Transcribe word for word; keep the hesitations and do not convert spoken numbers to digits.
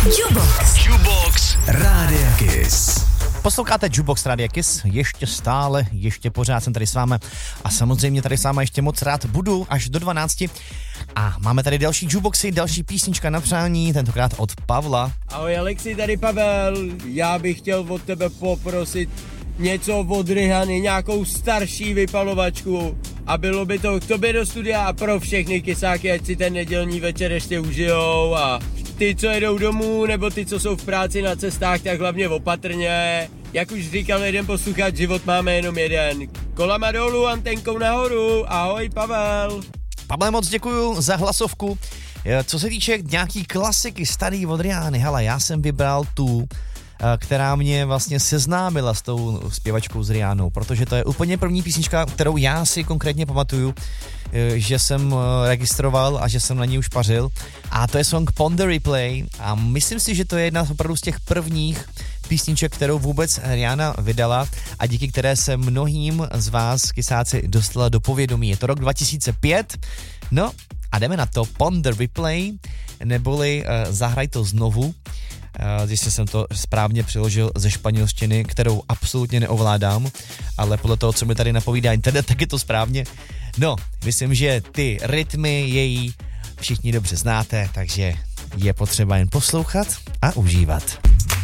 Jukebox. Jukebox Rádia Kiss. Posloucháte Jukebox Rádia Kiss, ještě stále, ještě pořád jsem tady s vámi a samozřejmě tady s vámi ještě moc rád budu až do dvanácti. A máme tady další jukeboxy, další písnička na přání, tentokrát od Pavla. Ahoj Alexi, tady Pavel, já bych chtěl od tebe poprosit něco od Rihany, nějakou starší vypalovačku a bylo by to k tobě do studia a pro všechny kysáky, ať si ten nedělní večer ještě užijou a ty, co jedou domů, nebo ty, co jsou v práci na cestách, tak hlavně opatrně. Jak už říkal jeden posluchač, život máme jenom jeden. Kolama dolů, antenkou nahoru. Ahoj Pavel. Pavle, moc děkuju za hlasovku. Co se týče nějaký klasiky starý od Rihanny, hele, já jsem vybral tu, která mě vlastně seznámila s tou zpěvačkou s Rihannou, protože to je úplně první písnička, kterou já si konkrétně pamatuju, že jsem registroval a že jsem na ní už pařil. A to je song Ponder Replay a myslím si, že to je jedna opravdu z těch prvních písniček, kterou vůbec Rihanna vydala a díky které se mnohým z vás, kysáci, dostala do povědomí. Je to rok dva tisíce pět, no a jdeme na to. Ponder Replay, neboli uh, Zahraj to znovu, uh, jestli jsem to správně přeložil ze španělštiny, kterou absolutně neovládám, ale podle toho, co mi tady napovídá internet, tak je to správně. No, myslím, že ty rytmy její všichni dobře znáte, takže je potřeba jen poslouchat a užívat.